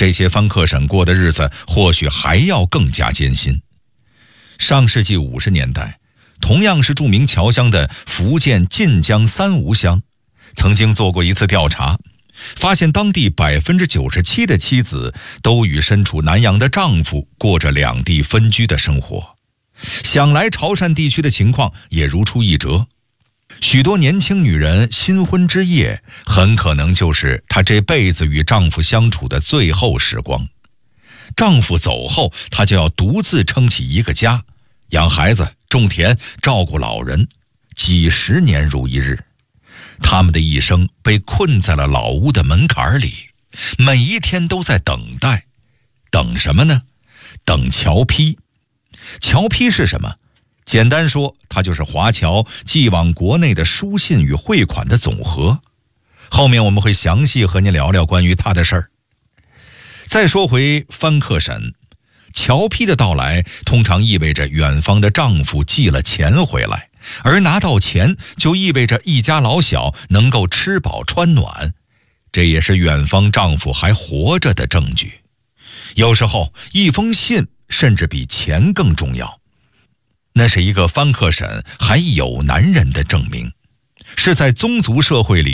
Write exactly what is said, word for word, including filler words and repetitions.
这些番克省过的日子或许还要更加艰辛。上世纪五十年代，同样是著名侨乡的福建晋江三吴乡，曾经做过一次调查，发现当地 百分之九十七 的妻子都与身处南洋的丈夫过着两地分居的生活。想来潮汕地区的情况也如出一辙，许多年轻女人新婚之夜很可能就是她这辈子与丈夫相处的最后时光。丈夫走后，她就要独自撑起一个家，养孩子、种田、照顾老人，几十年如一日。他们的一生被困在了老屋的门槛里，每一天都在等待。等什么呢？等侨批。侨批是什么？简单说，它就是华侨寄往国内的书信与汇款的总和。后面我们会详细和您聊聊关于它的事儿。再说回番克省，侨批的到来通常意味着远方的丈夫寄了钱回来，而拿到钱就意味着一家老小能够吃饱穿暖，这也是远方丈夫还活着的证据。有时候一封信甚至比钱更重要，那是一个番克省还有男人的证明，是在宗族社会里